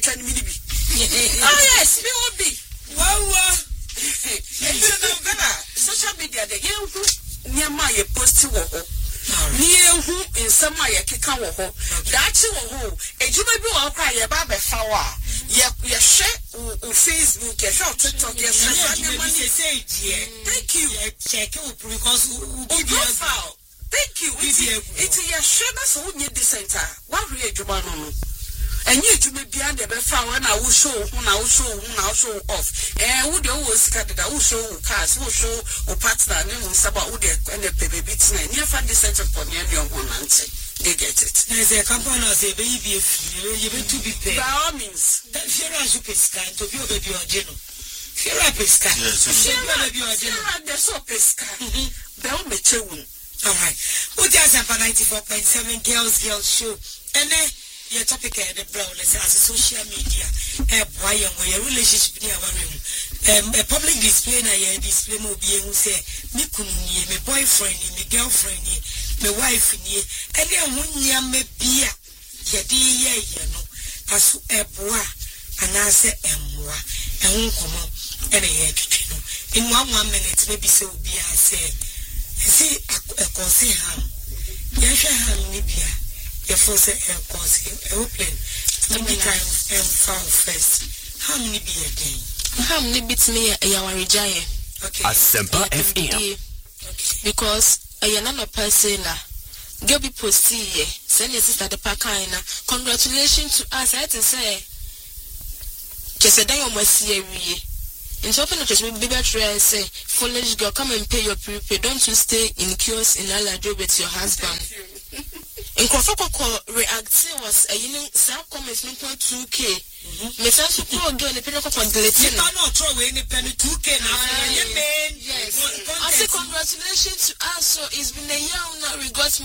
twa ni bi. Oh yes, me will be. Wow. Social media de you nyama ye post wo ho. Ni ehu insama ye keka wo ho. Dachi wo ho. Ejuma bi wo kwa ye ba be fa wa. Ye share on Facebook, ye share on TikTok, ye share. Thank you. Check it because profile. Thank you. It's your share so we need the center. What we ejuma no. And you to be beyond the found when I will show off. And would always cut it, I will show cars, will show or partner, and then about would and the baby bits and you find the center for your young one answer. They get it. There's a company as a baby, you will to be paid. By all means, that fear as you pesca to be over your general. Fear a pesca. They're so pesca. Bell me too. All right. What does have a 94.7 girls show? And then your topic the brown as social media why your relationship near one a public display na your display mo be who say me kunu me boyfriend me girlfriend me wife ni and then when me bia ye di ye no aso eboa anase emwa ehun komo ene ye twetwe no in 1 minute maybe say obi a say a concern ham ye hwe ham ni bia your force airplane. Let me try and found first. How many be again? How many bits me a Yawarijaya? Okay. Asempa FM. Okay. Because a Yanana person, Gabby Postie, send your sister the Pakina. Congratulations to us. I had to say, just a day on my series. In shopping, just maybe better and say, foolish girl, come and pay your prepaid. Don't you stay in queues in Alajo with your husband. In Kofoko reacting was a some comments 2K. Miss Ansuko again, the pinnacle for deleting. You cannot throw any penny 2K now. Yes. I say congratulations to us. So it's been a year now. We got